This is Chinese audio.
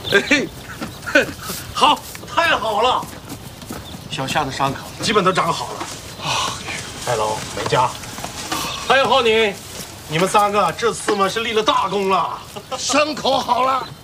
哎，好，太好了！小夏的伤口基本都长好了。海龙、梅佳，还有浩宁，你们3个这次嘛是立了大功了。 伤口好了，